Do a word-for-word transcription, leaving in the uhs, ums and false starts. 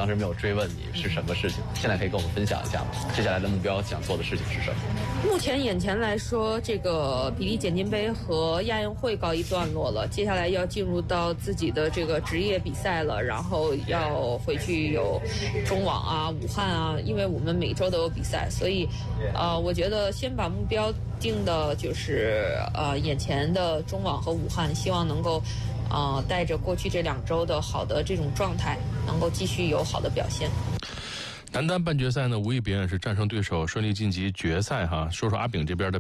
时没有追问你是什么事情，现在可以跟我们分享一下吗？接下来的目标想做的事情是什么？ 目前眼前来说，这个比利简金杯和亚运会告一段落了，接下来要进入到自己的这个职业比赛了，然后要回去有中网啊、武汉啊，因为我们每周都有比赛，所以呃，我觉得先把目标定的就是呃眼前的中网和武汉，希望能够呃带着过去这两周的好的这种状态，能够继续有好的表现。 男单半决赛呢，无一别人是战胜对手，顺利晋级决赛哈。说说阿炳这边的